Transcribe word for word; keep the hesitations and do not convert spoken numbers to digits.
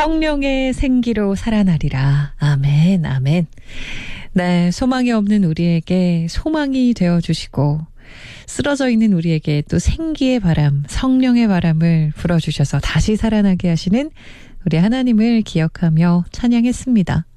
성령의 생기로 살아나리라. 아멘, 아멘. 네, 소망이 없는 우리에게 소망이 되어주시고 쓰러져 있는 우리에게 또 생기의 바람, 성령의 바람을 불어주셔서 다시 살아나게 하시는 우리 하나님을 기억하며 찬양했습니다.